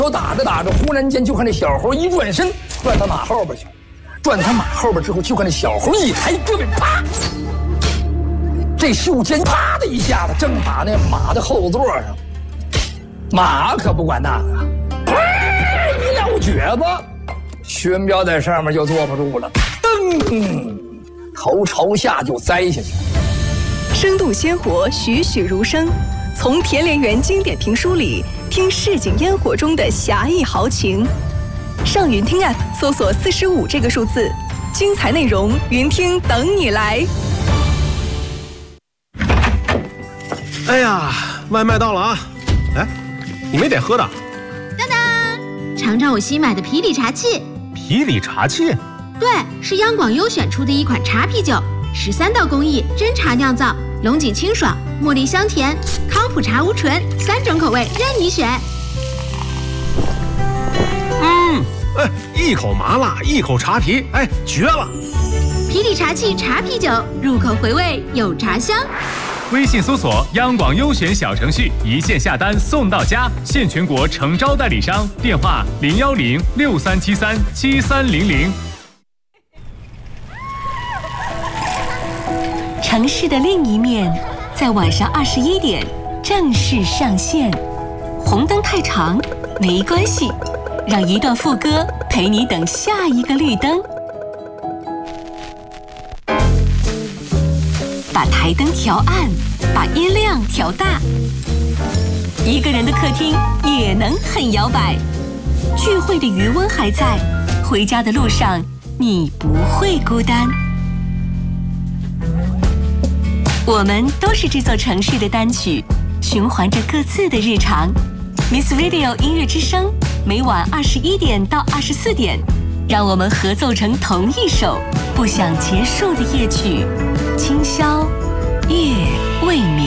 打着打着，忽然间就看这小猴一转身，转他马后边去，转他马后边之后，就看这小猴一抬胳膊，啪！这袖尖啪的一下子，正打那马的后座上。马可不管那个，一撂蹶子，薛彪在上面就坐不住了，噔，头朝下就栽下去。 生动鲜活，栩栩如生。从田连元经典评书里听市井烟火中的侠义豪情。上云听 App 搜索45这个数字，精彩内容云听等你来。 哎呀，外卖到了啊！哎，你没点喝的？ 当当，尝尝我新买的啤礼茶器。 啤礼茶器？ 对，是央广优选出的一款茶啤酒，13道工艺真茶酿造，龙井清爽，茉莉香甜，康普茶无醇，3种口味任你选。 哎，一口麻辣，一口茶皮，哎，绝了！ 啤礼茶器茶啤酒，入口回味有茶香。 微信搜索央广优选小程序，一键下单送到家，现全国诚招代理商，电话01063737300。 城市的另一面，在晚上21点正式上线。红灯太长没关系，让一段副歌陪你等下一个绿灯。把台灯调暗，把音量调大。一个人的客厅也能很摇摆。聚会的余温还在，回家的路上你不会孤单。我们都是这座城市的单曲，循环着各自的日常。Miss Radio 音乐之声，每晚21点到24点，让我们合奏成同一首不想结束的夜曲，今宵夜未眠。